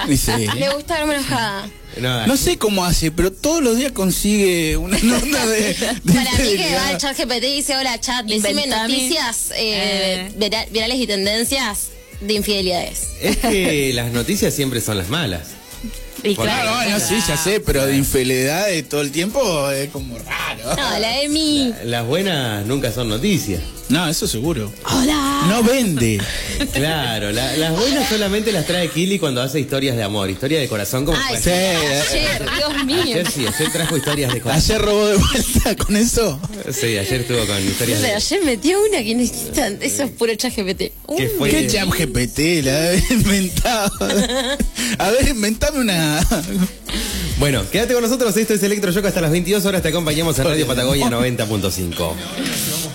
Sí. Le gusta verme enojada. No sé cómo hace, pero todos los días consigue una nota de Para mí que va al chat GPT y dice, hola chat, decime Inventame. noticias virales y tendencias de infidelidades. Es que las noticias siempre son las malas. Y Claro, bueno, sí, ya sé, pero de infidelidad de todo el tiempo es como raro. No, la Emi. Las buenas nunca son noticias. No, eso seguro. Hola. No vende. Claro, las buenas solamente las trae Kili cuando hace historias de amor, historia de corazón como Ay, fue. ayer, Dios mío. Ayer trajo historias de corazón. Ayer robó de vuelta con eso. Sí, ayer estuvo con No historias sé, de... ayer metió una que necesitan. Eso es puro chat GPT. ¿Qué fue? ¿Qué chat GPT la debe haber inventado? A ver, inventame una. Bueno, quédate con nosotros, esto es Electroshock hasta las 22 horas, te acompañamos en Radio Patagonia 90.5.